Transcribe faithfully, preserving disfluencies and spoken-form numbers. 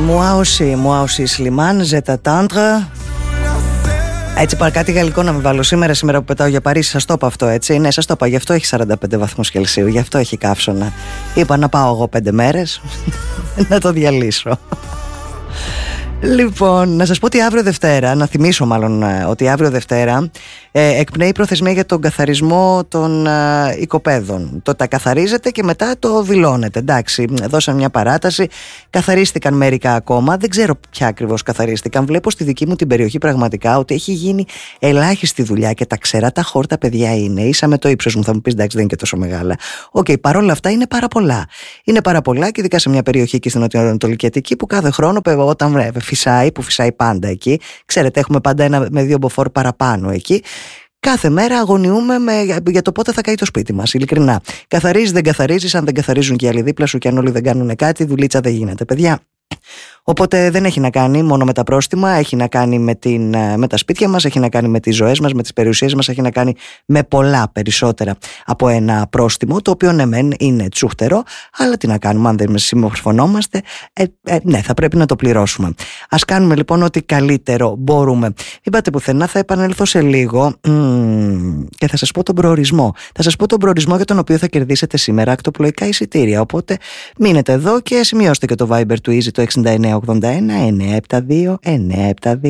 Moi aussi, moi aussi, Slimane, je t'attendre. Έτσι πάρ κάτι γαλλικό να με βάλω σήμερα, σήμερα που πετάω για Παρίσι. Σας το είπα αυτό, έτσι. Ναι, σας το είπα, γι' αυτό έχει σαράντα πέντε βαθμούς Κελσίου, γι' αυτό έχει καύσωνα. Είπα να πάω εγώ πέντε μέρες να το διαλύσω. Λοιπόν, να σας πω ότι αύριο Δευτέρα, να θυμίσω μάλλον ότι αύριο Δευτέρα ε, εκπνέει η προθεσμία για τον καθαρισμό των ε, οικοπαίδων. Το τα καθαρίζετε και μετά το δηλώνετε. Εντάξει, δώσαν μια παράταση, καθαρίστηκαν μερικά ακόμα, δεν ξέρω ποια ακριβώς καθαρίστηκαν. Βλέπω στη δική μου την περιοχή πραγματικά ότι έχει γίνει ελάχιστη δουλειά και τα ξερά τα χόρτα, παιδιά, είναι. Ίσα με το ύψος μου, θα μου πεις, εντάξει, δεν είναι και τόσο μεγάλα. Οκ, okay, παρόλα αυτά είναι πάρα πολλά. Είναι πάρα πολλά και ειδικά σε μια περιοχή εκεί στην Νοτιοανατολική Αττική που κάθε χρόνο όταν βρε, φυσάει, που φυσάει πάντα εκεί. Ξέρετε, έχουμε πάντα ένα με δύο μποφόρ παραπάνω εκεί. Κάθε μέρα αγωνιούμε με, για το πότε θα καεί το σπίτι μας, ειλικρινά. Καθαρίζεις, δεν καθαρίζεις, αν δεν καθαρίζουν και οι άλλοι δίπλα σου και αν όλοι δεν κάνουν κάτι, δουλίτσα δεν γίνεται, παιδιά. Οπότε δεν έχει να κάνει μόνο με τα πρόστιμα, έχει να κάνει με, την, με τα σπίτια μας, έχει να κάνει με τις ζωές μας, με τις περιουσίες μας, έχει να κάνει με πολλά περισσότερα από ένα πρόστιμο, το οποίο ναι μεν είναι τσούχτερο, αλλά τι να κάνουμε αν δεν συμμορφωνόμαστε, ε, ε, ναι, θα πρέπει να το πληρώσουμε. Ας κάνουμε λοιπόν ό,τι καλύτερο μπορούμε. Μην πάτε πουθενά, θα επανέλθω σε λίγο μ, και θα σας πω τον προορισμό. Θα σας πω τον προορισμό για τον οποίο θα κερδίσετε σήμερα ακτοπλοϊκά εισιτήρια, οπότε μείνετε εδώ και σημειώστε και το Viber του Easy το εξήντα εννέα ογδόντα ένα εννιακόσια εβδομήντα δύο εννιακόσια εβδομήντα δύο.